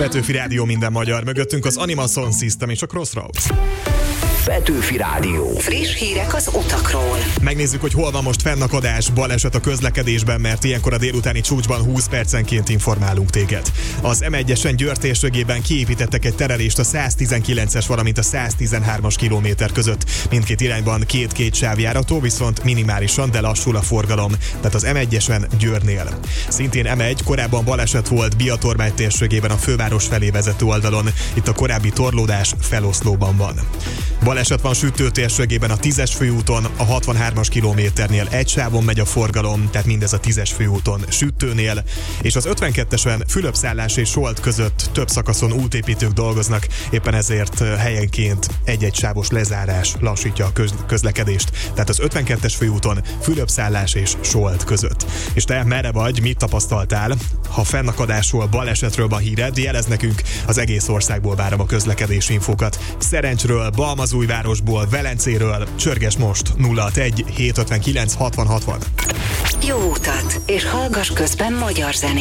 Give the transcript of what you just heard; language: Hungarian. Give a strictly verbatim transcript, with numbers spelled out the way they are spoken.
Petőfi Rádió, minden magyar. Mögöttünk az Animal Sound System és a Crossroads. Petőfi Rádió. Friss hírek az utakról. Megnézzük, hogy hol van most fennakadás, baleset a közlekedésben, mert ilyenkor a délutáni csúcsban húsz percenként informálunk téged. Az em egyesen Győr térségében kiépítettek egy terelést a száztizenkilences, valamint a száztizenhármas kilométer között. Mindkét irányban két-két sávjárató, viszont minimálisan, de lassul a forgalom. Tehát az em egyesen Győrnél. Szintén em egy, korábban baleset volt Biatormány térségében a főváros felé vezető oldalon. Itt a korábbi torlódás feloszlóban van. Baleset van Sütő térségében a tízes főúton, a hatvanhármas kilométernél egy sávon megy a forgalom, tehát mindez a tízes főúton Sütőnél, és az ötvenkettesen Fülöpszállás és Solt között több szakaszon útépítők dolgoznak, éppen ezért helyenként egy-egy sávos lezárás lassítja a köz- közlekedést, tehát az ötvenkettes főúton Fülöpszállás és Solt között. És te merre vagy, mit tapasztaltál? Ha fennakadásról, balesetről van híred, jelez nekünk, az egész országból várom a közlekedési infókat. Szerencsről, Balmazújvárosból, Velencéről, csörges most nulla hatvanegy hét ötvenkilenc hatvan hatvan. Jó utat, és hallgass közben magyar zenét.